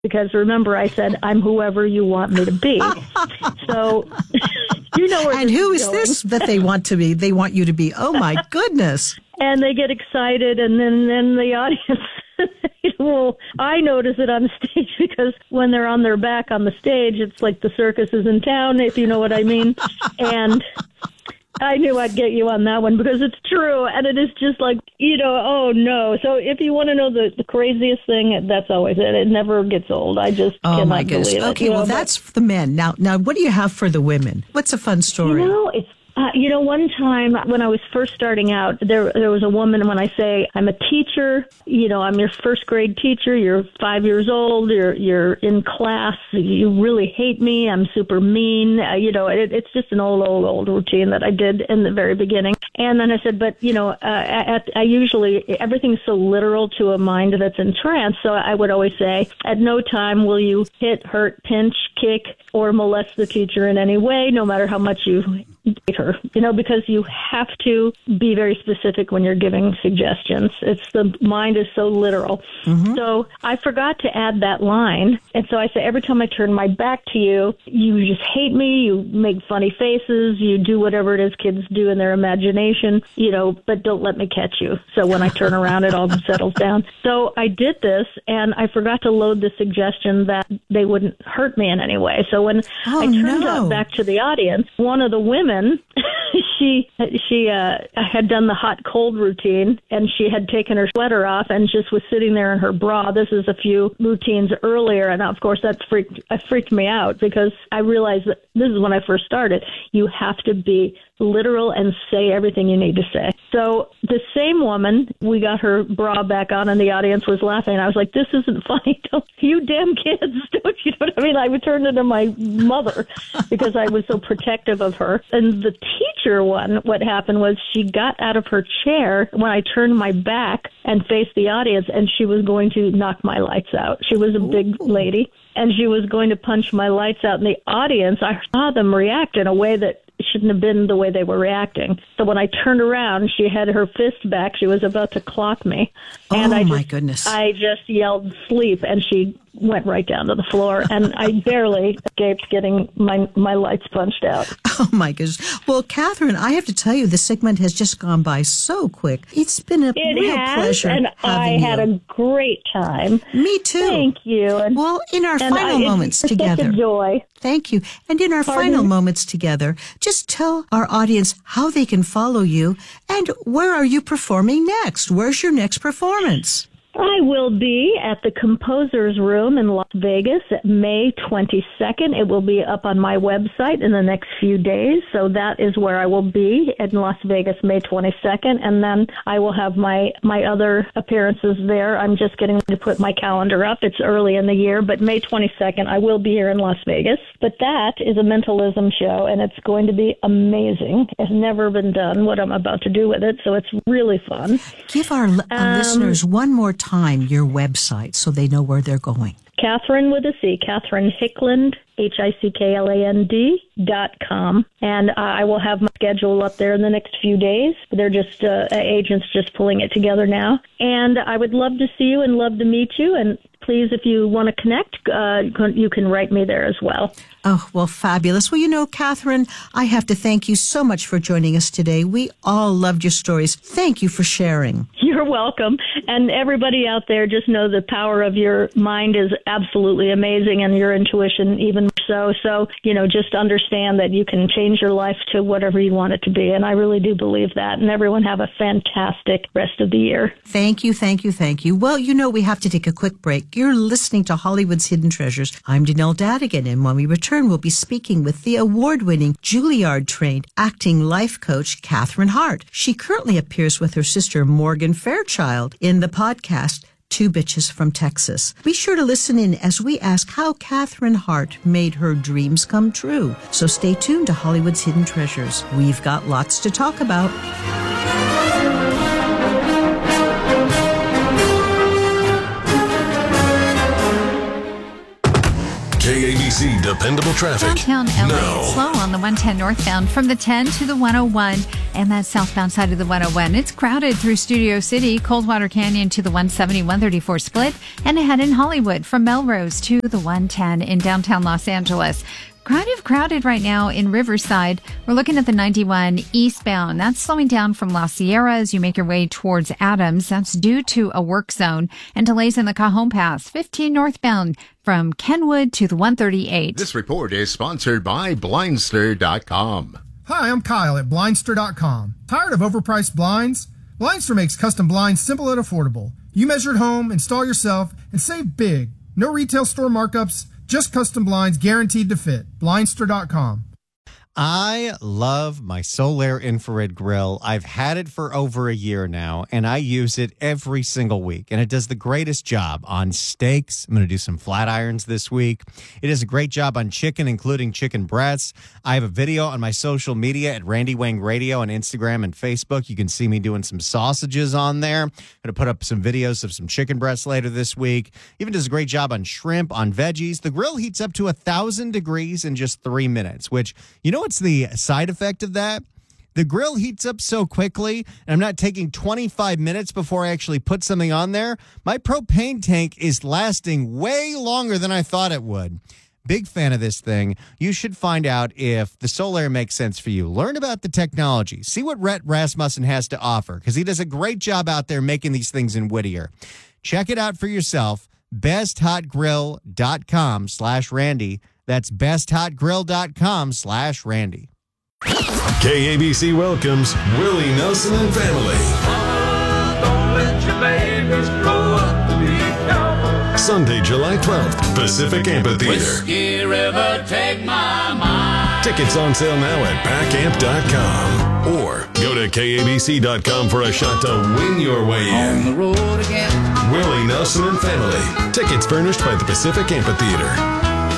because remember I said, I'm whoever you want me to be. So, you know where and this who is is going. this that they want to be? They want you to be. Oh, my goodness. And they get excited, and then the audience, well, I notice it on stage because when they're on their back on the stage, it's like the circus is in town, if you know what I mean. And I knew I'd get you on that one because it's true, and it is just like, oh no. So if you want to know the craziest thing, that's always it. It never gets old. I just cannot believe it. Okay, well, that's for the men. Now, what do you have for the women? What's a fun story? It's one time when I was first starting out, there was a woman, when I say I'm a teacher, I'm your first grade teacher, you're 5 years old, you're in class, you really hate me, I'm super mean, it's just an old routine that I did in the very beginning. And then I said, but, I usually, everything's so literal to a mind that's in trance, so I would always say, at no time will you hit, hurt, pinch, kick, or molest the teacher in any way, no matter how much you hate her, because you have to be very specific when you're giving suggestions. The mind is so literal. Mm-hmm. So I forgot to add that line. And so I say, every time I turn my back to you, you just hate me, you make funny faces, you do whatever it is kids do in their imagination, but don't let me catch you. So when I turn around, it all settles down. So I did this, and I forgot to load the suggestion that they wouldn't hurt me in any way. So when I turned back to the audience, one of the women, she had done the hot cold routine, and she had taken her sweater off and just was sitting there in her bra. This is a few routines earlier, and of course that freaked me out because I realized that this is when I first started. You have to be literal and say everything you need to say. So the same woman, we got her bra back on, and the audience was laughing. I was like, this isn't funny. Don't, you damn kids, don't you know what I mean? I would turn into my mother because I was so protective of her. And the teacher one, what happened was she got out of her chair when I turned my back and faced the audience, and she was going to knock my lights out. She was a big lady, and she was going to punch my lights out. In the audience, I saw them react in a way that shouldn't have been the way they were reacting. So when I turned around, she had her fist back. She was about to clock me. And my goodness. I just yelled sleep, and she went right down to the floor, and I barely escaped getting my lights punched out. Oh, my goodness. Well, Catherine, I have to tell you, this segment has just gone by so quick. It's been a real pleasure and I had a great time. Me too. Thank you. Well, in our final moments together. Such a joy. Thank you. And in our final moments together, just tell our audience how they can follow you and where are you performing next? Where's your next performance? I will be at the Composers Room in Las Vegas at May 22nd. It will be up on my website in the next few days. So that is where I will be in Las Vegas, May 22nd. And then I will have my other appearances there. I'm just getting to put my calendar up. It's early in the year, but May 22nd, I will be here in Las Vegas. But that is a mentalism show, and it's going to be amazing. It's never been done, what I'm about to do with it. So it's really fun. Give our listeners one more time your website so they know where they're going. Catherine with a C, Catherine Hickland, HICKLAND.com. And I will have my schedule up there in the next few days. They're just, agents just pulling it together now. And I would love to see you and love to meet you. And please, if you want to connect, you can write me there as well. Oh, well, fabulous. Well, Catherine, I have to thank you so much for joining us today. We all loved your stories. Thank you for sharing. You're welcome. And everybody out there, just know the power of your mind is absolutely amazing, and your intuition even so. So, just understand that you can change your life to whatever you want it to be. And I really do believe that. And everyone have a fantastic rest of the year. Thank you, thank you, thank you. Well, we have to take a quick break. You're listening to Hollywood's Hidden Treasures. I'm Danelle Dadigan, and when we return, we'll be speaking with the award-winning Juilliard-trained acting life coach, Catherine Hart. She currently appears with her sister, Morgan Fairchild, in the podcast Two Bitches from Texas. Be sure to listen in as we ask how Catherine Hart made her dreams come true. So stay tuned to Hollywood's Hidden Treasures. We've got lots to talk about. KABC Dependable Traffic. Downtown LA, now. it's slow on the 110 northbound from the 10 to the 101 and that southbound side of the 101. It's crowded through Studio City, Coldwater Canyon to the 170, 134 split, and ahead in Hollywood from Melrose to the 110 in downtown Los Angeles. Kind of crowded right now in Riverside. We're looking at the 91 eastbound. That's slowing down from La Sierra as you make your way towards Adams. That's due to a work zone and delays in the Cajon Pass. 15 northbound from Kenwood to the 138. This report is sponsored by Blindster.com. Hi, I'm Kyle at Blindster.com. Tired of overpriced blinds? Blindster makes custom blinds simple and affordable. You measure at home, install yourself, and save big. No retail store markups, just custom blinds guaranteed to fit. Blindster.com. I love my Solaire infrared grill. I've had it for over a year now, and I use it every single week. And it does the greatest job on steaks. I'm going to do some flat irons this week. It does a great job on chicken, including chicken breasts. I have a video on my social media at Randy Wang Radio on Instagram and Facebook. You can see me doing some sausages on there. I'm going to put up some videos of some chicken breasts later this week. Even does a great job on shrimp, on veggies. The grill heats up to 1,000 degrees in just 3 minutes, which, you know what's the side effect of that? The grill heats up so quickly, and I'm not taking 25 minutes before I actually put something on there. My propane tank is lasting way longer than I thought it would. Big fan of this thing. You should find out if the Solaire makes sense for you. Learn about the technology. See what Rhett Rasmussen has to offer, because he does a great job out there making these things in Whittier. Check it out for yourself. BestHotGrill.com/Randy. That's BestHotGrill.com/Randy. KABC welcomes Willie Nelson and family. Don't let your babies grow up to be cowboys. Sunday, July 12th, Pacific Amphitheater. Whiskey River, take my mind. Tickets on sale now at PackAmp.com. Or go to KABC.com for a shot to win your way On in. the road again. Willie Nelson and family. Tickets furnished by the Pacific Amphitheater.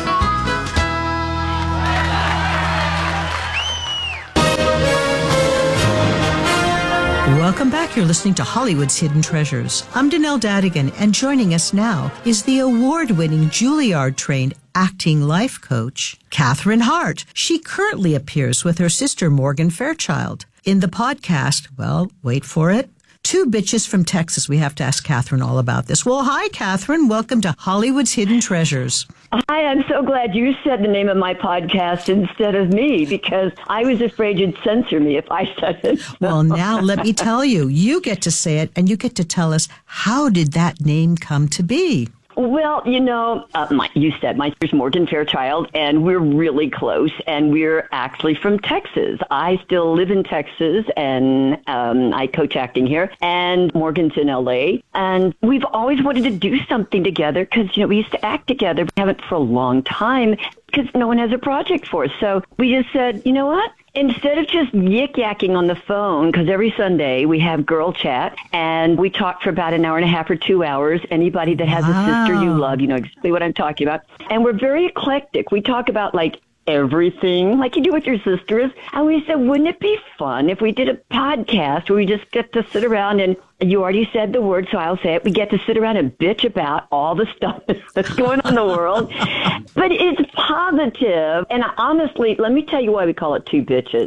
Welcome back. You're listening to Hollywood's Hidden Treasures. I'm Danelle Dadigan, and joining us now is the award-winning Juilliard-trained acting life coach, Catherine Hart. She currently appears with her sister, Morgan Fairchild, in the podcast, well, wait for it, Two Bitches from Texas. We have to ask Catherine all about this. Well, hi, Catherine. Welcome to Hollywood's Hidden Treasures. Hi, I'm so glad you said the name of my podcast instead of me, because I was afraid you'd censor me if I said it. Well, now let me tell you, you get to say it, and you get to tell us, how did that name come to be? Well, you know, you said my sister's Morgan Fairchild, and we're really close, and we're actually from Texas. I still live in Texas, and I coach acting here, and Morgan's in LA, and we've always wanted to do something together because, you know, we used to act together. We haven't for a long time because no one has a project for us. So we just said, you know what? Instead of just yik-yakking on the phone, because every Sunday we have girl chat, and we talk for about an hour and a half or 2 hours. Anybody that has a sister you love, you know exactly what I'm talking about. And we're very eclectic. We talk about, like, everything, like you do with your sisters. And we said, wouldn't it be fun if we did a podcast where we just get to sit around and, you already said the word, so I'll say it. We get to sit around and bitch about all the stuff that's going on in the world. But it's positive. And honestly, let me tell you why we call it Two Bitches.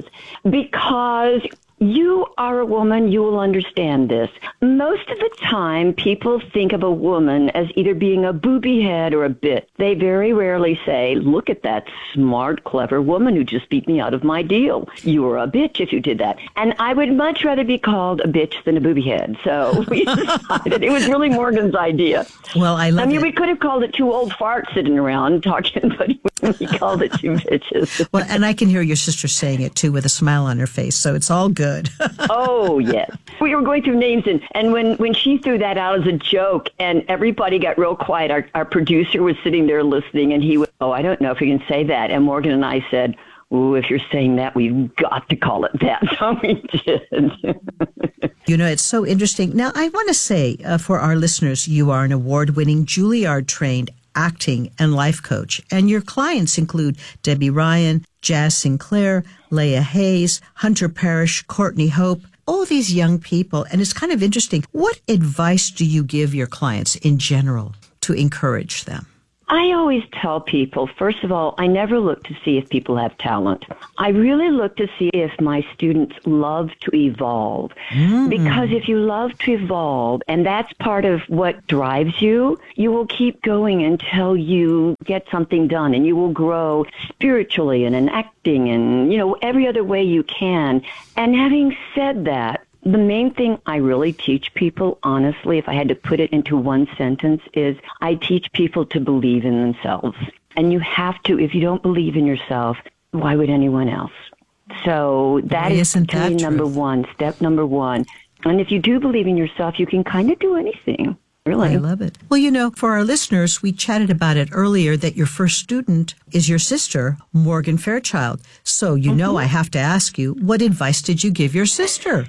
Because you are a woman, you will understand this. Most of the time, people think of a woman as either being a booby head or a bitch. They very rarely say, look at that smart, clever woman who just beat me out of my deal. You were a bitch if you did that. And I would much rather be called a bitch than a booby head. So we decided it was really Morgan's idea. Well, I mean, we could have called it Two Old Farts Sitting Around Talking, but we called it Two Bitches. Well, and I can hear your sister saying it, too, with a smile on her face, so it's all good. Oh, yes. We were going through names, and when she threw that out as a joke, and everybody got real quiet, our producer was sitting there listening, and he went, oh, I don't know if we can say that. And Morgan and I said, ooh, if you're saying that, we've got to call it that. So we did. You know, it's so interesting. Now, I want to say, for our listeners, you are an award-winning Juilliard-trained acting and life coach, and your clients include Debbie Ryan, Jazz Sinclair, Leah Hayes, Hunter Parrish, Courtney Hope, all these young people. And it's kind of interesting. What advice do you give your clients in general to encourage them? I always tell people, first of all, I never look to see if people have talent. I really look to see if my students love to evolve. Because if you love to evolve, and that's part of what drives you, you will keep going until you get something done, and you will grow spiritually and in acting and, every other way you can. And having said that, the main thing I really teach people, honestly, if I had to put it into one sentence, is I teach people to believe in themselves. And you have to. If you don't believe in yourself, why would anyone else? So that is, to me, number one, step number one. And if you do believe in yourself, you can kind of do anything. Really. I love it. Well, for our listeners, we chatted about it earlier that your first student is your sister, Morgan Fairchild. So, I have to ask you, what advice did you give your sister?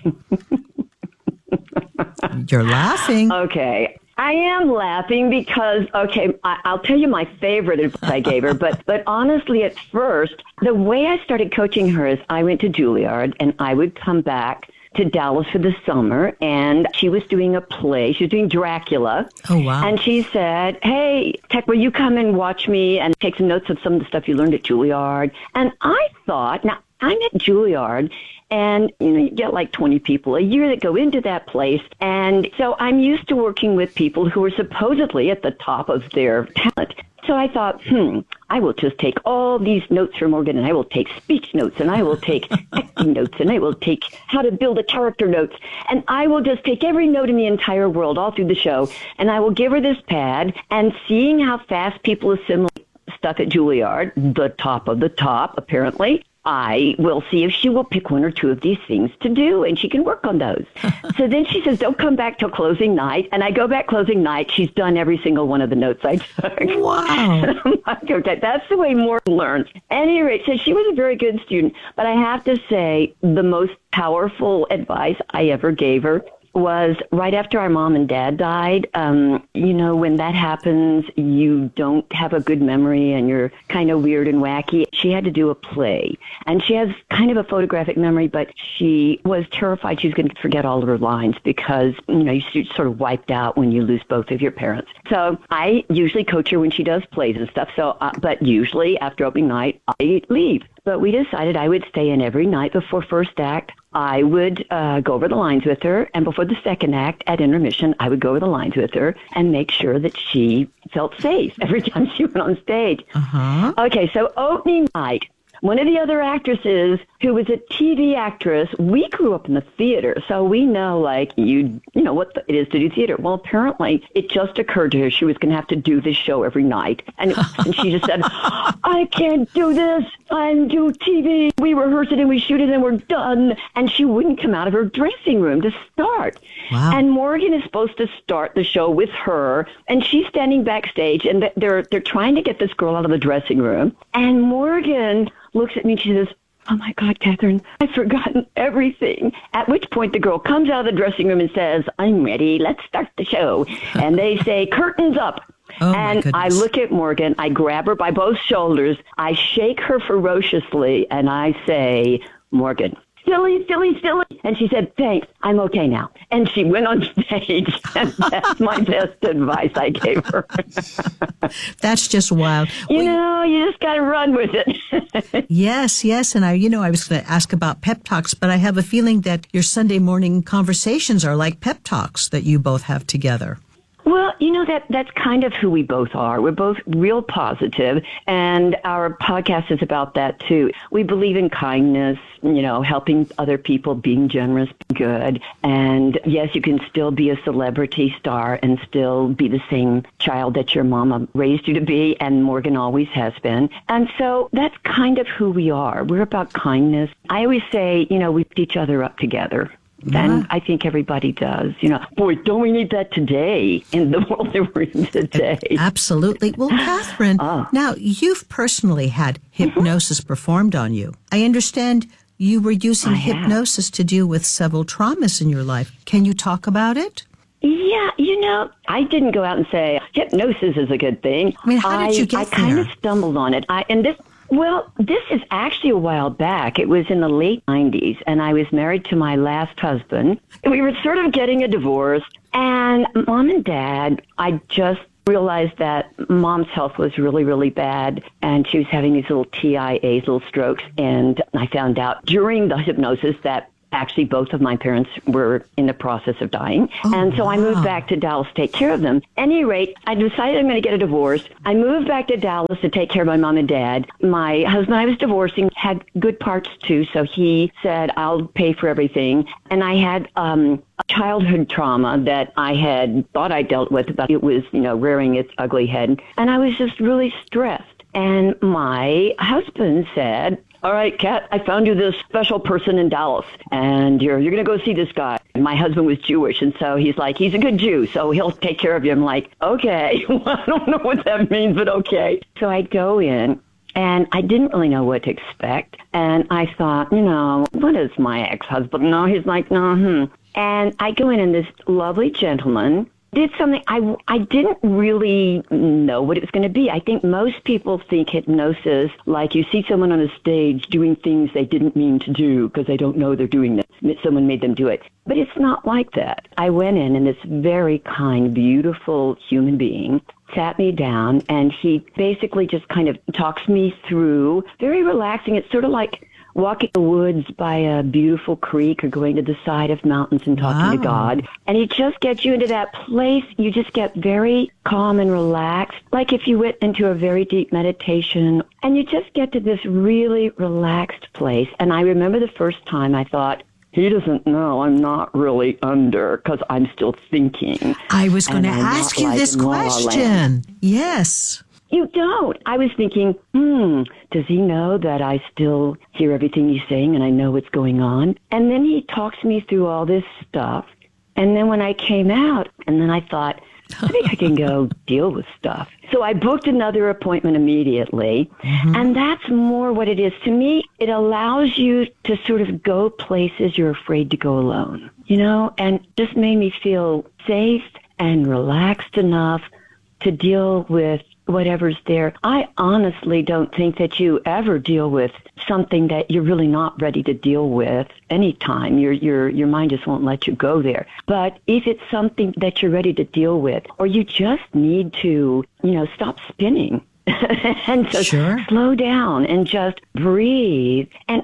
You're laughing. Okay. I am laughing because, I'll tell you my favorite advice I gave her, but honestly, at first, the way I started coaching her is I went to Juilliard and I would come back to Dallas for the summer, and she was doing a play. She was doing Dracula. Oh, wow. And she said, hey, Tech, will you come and watch me and take some notes of some of the stuff you learned at Juilliard? And I thought, now, I'm at Juilliard, and, you get like 20 people a year that go into that place. And so I'm used to working with people who are supposedly at the top of their talent. So I thought, I will just take all these notes from Morgan, and I will take speech notes, and I will take acting notes, and I will take how to build a character notes, and I will just take every note in the entire world all through the show, and I will give her this pad, and seeing how fast people assimilate stuff at Juilliard, the top of the top, apparently, I will see if she will pick one or two of these things to do, and she can work on those. So then she says, don't come back till closing night. And I go back closing night. She's done every single one of the notes I took. Wow. I'm like, okay, that's the way Morgan learns. At any rate, so she was a very good student. But I have to say, the most powerful advice I ever gave her was right after our mom and dad died. When that happens, you don't have a good memory and you're kind of weird and wacky. She had to do a play, and she has kind of a photographic memory, but she was terrified she was going to forget all of her lines because, you're sort of wiped out when you lose both of your parents. So I usually coach her when she does plays and stuff. So, but usually after opening night, I leave. But we decided I would stay in every night before first act. I would go over the lines with her, and before the second act, at intermission, I would go over the lines with her and make sure that she felt safe every time she went on stage. Uh-huh. Okay, so opening night, one of the other actresses who was a TV actress, we grew up in the theater, so we know, you know what it is to do theater. Well, apparently, it just occurred to her she was going to have to do this show every night. And she just said, I can't do this. I'm do TV. We rehearse it and we shoot it and we're done. And she wouldn't come out of her dressing room to start. Wow. And Morgan is supposed to start the show with her, and she's standing backstage, and they're trying to get this girl out of the dressing room. And Morgan looks at me and she says, oh my God, Catherine, I've forgotten everything. At which point the girl comes out of the dressing room and says, I'm ready. Let's start the show. And they say, curtains up. Oh, and I look at Morgan, I grab her by both shoulders, I shake her ferociously, and I say, Morgan, silly, silly, silly. And she said, thanks, I'm okay now. And she went on stage, and that's my best advice I gave her. That's just wild. You just got to run with it. Yes. And I was going to ask about pep talks, but I have a feeling that your Sunday morning conversations are like pep talks that you both have together. Well, that's kind of who we both are. We're both real positive, and our podcast is about that too. We believe in kindness, helping other people, being generous, being good. And yes, you can still be a celebrity star and still be the same child that your mama raised you to be, and Morgan always has been. And so that's kind of who we are. We're about kindness. I always say, we put each other up together. And I think everybody does. Boy, don't we need that today in the world that we're in today? Absolutely. Well, Catherine, now you've personally had hypnosis performed on you. I understand you were using hypnosis to deal with several traumas in your life. Can you talk about it? Yeah, I didn't go out and say hypnosis is a good thing. I mean, how did you get there? I kind of stumbled on it. This is actually a while back. It was in the late 90s, and I was married to my last husband. We were sort of getting a divorce, and Mom and Dad, I just realized that Mom's health was really, really bad, and she was having these little TIAs, little strokes, and I found out during the hypnosis that actually both of my parents were in the process of dying. And so I moved back to Dallas to take care of them. At any rate, I decided I'm going to get a divorce. I moved back to Dallas to take care of my mom and dad. My husband I was divorcing had good parts too, so he said, I'll pay for everything. And I had a childhood trauma that I had thought I dealt with, but it was, rearing its ugly head. And I was just really stressed. And my husband said, all right, Kat, I found you this special person in Dallas, and you're going to go see this guy. And my husband was Jewish, and so he's like, he's a good Jew, so he'll take care of you. I'm like, okay. Well, I don't know what that means, but okay. So I go in, and I didn't really know what to expect. And I thought, what is my ex-husband? No, he's like, no. And I go in, and this lovely gentleman did something I didn't really know what it was going to be. I think most people think hypnosis like you see someone on a stage doing things they didn't mean to do because they don't know they're doing that. Someone made them do it. But it's not like that. I went in, and this very kind, beautiful human being sat me down, and he basically just kind of talks me through, very relaxing. It's sort of like walking the woods by a beautiful creek or going to the side of mountains and talking to God. And he just gets you into that place. You just get very calm and relaxed, like if you went into a very deep meditation. And you just get to this really relaxed place. And I remember the first time I thought, he doesn't know I'm not really under because I'm still thinking. I was going to ask you this question. Yes. You don't. I was thinking, does he know that I still hear everything he's saying and I know what's going on? And then he talks me through all this stuff. And then when I came out, and then I thought, I think I can go deal with stuff. So I booked another appointment immediately. And that's more what it is. To me, it allows you to sort of go places you're afraid to go alone, and just made me feel safe and relaxed enough to deal with whatever's there. I honestly don't think that you ever deal with something that you're really not ready to deal with anytime. Your mind just won't let you go there. But if it's something that you're ready to deal with, or you just need to, stop spinning and just slow down and just breathe. And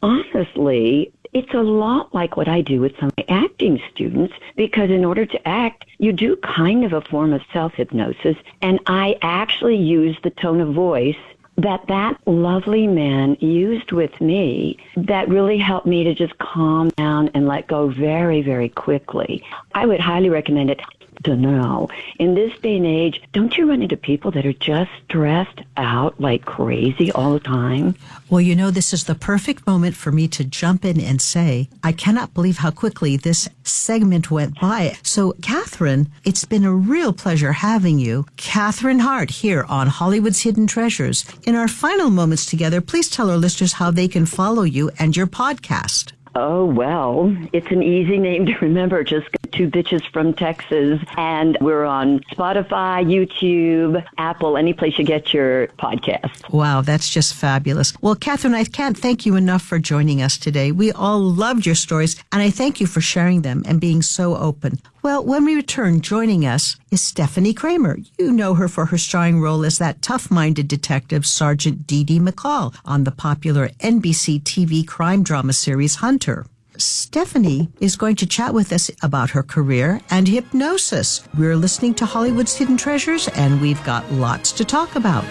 honestly, it's a lot like what I do with some of my acting students, because in order to act, you do kind of a form of self-hypnosis, and I actually use the tone of voice that lovely man used with me that really helped me to just calm down and let go very, very quickly. I would highly recommend it. To know, in this day and age, don't you run into people that are just stressed out like crazy all the time? Well, this is the perfect moment for me to jump in and say, I cannot believe how quickly this segment went by. So, Catherine, it's been a real pleasure having you. Catherine Hart here on Hollywood's Hidden Treasures. In our final moments together, please tell our listeners how they can follow you and your podcast. Oh, well, it's an easy name to remember. Just Two Bitches from Texas. And we're on Spotify, YouTube, Apple, any place you get your podcast. Wow, that's just fabulous. Well, Catherine, I can't thank you enough for joining us today. We all loved your stories, and I thank you for sharing them and being so open. Well, when we return, joining us is Stephanie Kramer. You know her for her starring role as that tough-minded detective, Sergeant Dee Dee McCall, on the popular NBC TV crime drama series Hunter. Stephanie is going to chat with us about her career and hypnosis. We're listening to Hollywood's Hidden Treasures, and we've got lots to talk about.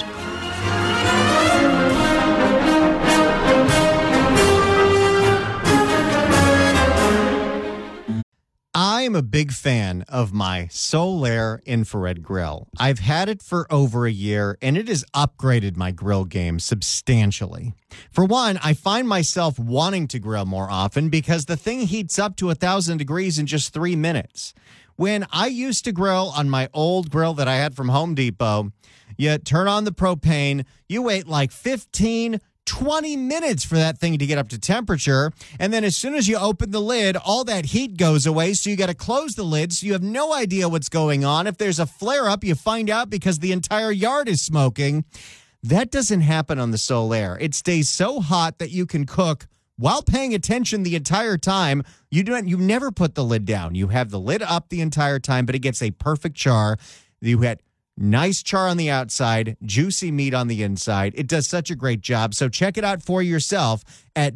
I'm a big fan of my Solaire infrared grill. I've had it for over a year, and it has upgraded my grill game substantially. For one, I find myself wanting to grill more often because the thing heats up to 1,000 degrees in just 3 minutes. When I used to grill on my old grill that I had from Home Depot, you turn on the propane, you wait like 20 minutes for that thing to get up to temperature. And then as soon as you open the lid, all that heat goes away. So you got to close the lid. So you have no idea what's going on. If there's a flare up, you find out because the entire yard is smoking. That doesn't happen on the Solaire. It stays so hot that you can cook while paying attention the entire time. You never put the lid down. You have the lid up the entire time, but it gets a perfect char. You had Nice char on the outside, juicy meat on the inside. It does such a great job. So check it out for yourself at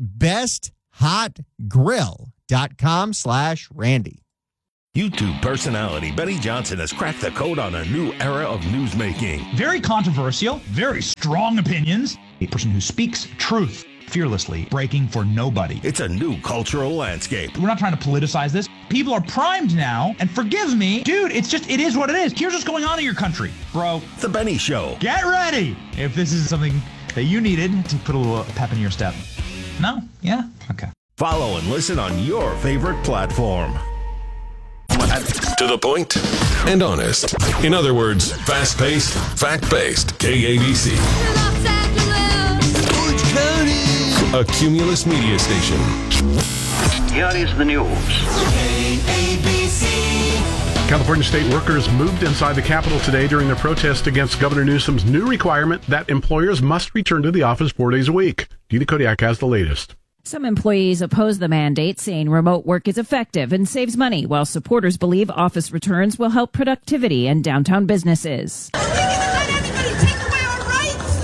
besthotgrill.com/Randy. YouTube personality Benny Johnson has cracked the code on a new era of newsmaking. Very controversial, very strong opinions. A person who speaks truth fearlessly, breaking for nobody. It's a new cultural landscape. We're not trying to politicize this. People are primed now, and forgive me, dude, it is what it is. Here's what's going on in your country, bro. The Benny Show. Get ready if this is something that you needed to put a little pep in your step. No? Yeah? Okay. Follow and listen on your favorite platform. To the point and honest. In other words, fast-paced, fact-based. KABC. Los Angeles. Orange County. A Cumulus media station. Here is the news. KABC. California state workers moved inside the Capitol today during the protest against Governor Newsom's new requirement that employers must return to the office 4 days a week. Dina Kodiak has the latest. Some employees oppose the mandate, saying remote work is effective and saves money, while supporters believe office returns will help productivity and downtown businesses. Let anybody take away our rights?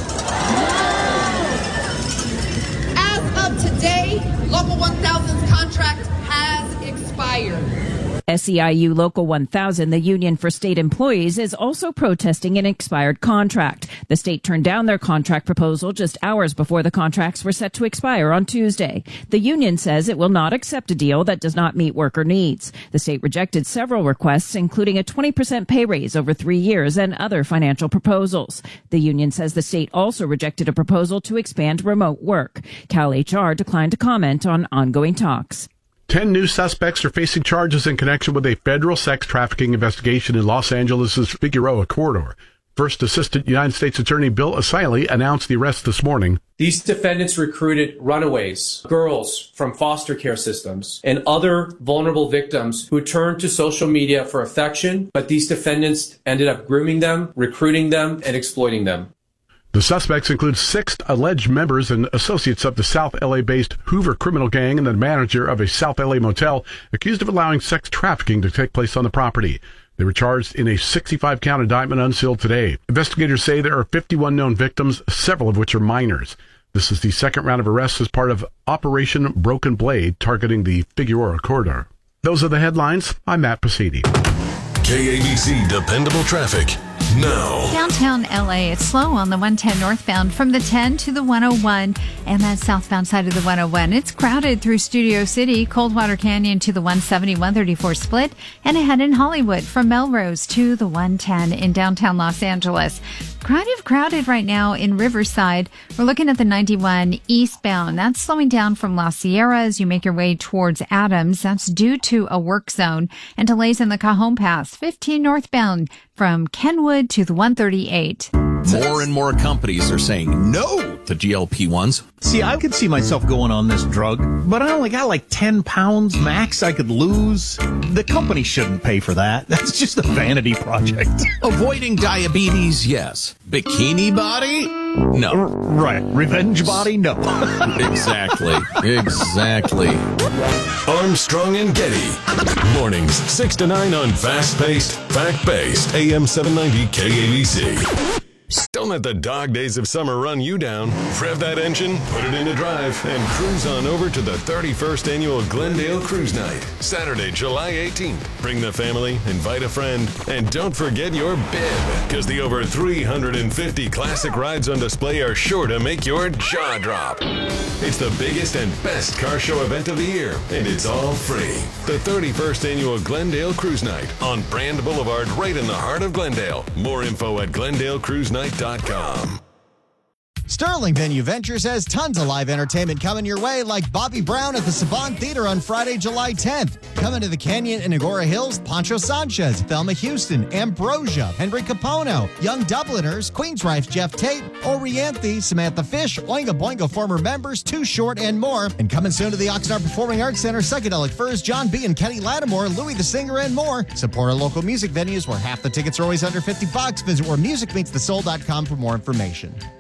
As of today, Local 1000's contract has expired. SEIU Local 1000, the Union for State Employees, is also protesting an expired contract. The state turned down their contract proposal just hours before the contracts were set to expire on Tuesday. The union says it will not accept a deal that does not meet worker needs. The state rejected several requests, including a 20% pay raise over 3 years and other financial proposals. The union says the state also rejected a proposal to expand remote work. Cal HR declined to comment on ongoing talks. 10 new suspects are facing charges in connection with a federal sex trafficking investigation in Los Angeles' Figueroa corridor. First Assistant United States Attorney Bill Asaili announced the arrest this morning. These defendants recruited runaways, girls from foster care systems, and other vulnerable victims who turned to social media for affection, but these defendants ended up grooming them, recruiting them, and exploiting them. The suspects include 6 alleged members and associates of the South LA-based Hoover criminal gang and the manager of a South LA motel accused of allowing sex trafficking to take place on the property. They were charged in a 65-count indictment unsealed today. Investigators say there are 51 known victims, several of which are minors. This is the second round of arrests as part of Operation Broken Blade targeting the Figueroa corridor. Those are the headlines. I'm Matt Pasidi. KABC Dependable Traffic. No. Downtown LA, it's slow on the 110 northbound from the 10 to the 101 and that southbound side of the 101. It's crowded through Studio City, Coldwater Canyon to the 170, 134 split, and ahead in Hollywood from Melrose to the 110 in downtown Los Angeles. Crowded right now in Riverside. We're looking at the 91 eastbound. That's slowing down from La Sierra as you make your way towards Adams. That's due to a work zone and delays in the Cajon Pass. 15 northbound from Kenwood to the 138. More and more companies are saying no to GLP-1s. See, I could see myself going on this drug, but I only got like 10 pounds max I could lose. The company shouldn't pay for that. That's just a vanity project. Avoiding diabetes, yes. Bikini body? No. Right. Revenge body? No. Exactly. Armstrong and Getty. Mornings 6 to 9 on fast-paced, fact-based AM 790 KABC. Don't let the dog days of summer run you down. Rev that engine, put it into drive, and cruise on over to the 31st Annual Glendale Cruise Night, Saturday, July 18th. Bring the family, invite a friend, and don't forget your bib, because the over 350 classic rides on display are sure to make your jaw drop. It's the biggest and best car show event of the year, and it's all free. The 31st Annual Glendale Cruise Night on Brand Boulevard, right in the heart of Glendale. More info at GlendaleCruiseNight.com. Sterling Venue Ventures has tons of live entertainment coming your way, like Bobby Brown at the Savant Theater on Friday, July 10th. Coming to the Canyon and Agora Hills, Pancho Sanchez, Thelma Houston, Ambrosia, Henry Capono, Young Dubliners, Queensrÿche's Jeff Tate, Orianthe, Samantha Fish, Oingo Boingo former members, Too Short, and more. And coming soon to the Oxnard Performing Arts Center, Psychedelic Furs, John B. and Kenny Lattimore, Louis the Singer, and more. Support our local music venues where half the tickets are always under $50. Visit wheremusicmeetsthesoul.com for more information.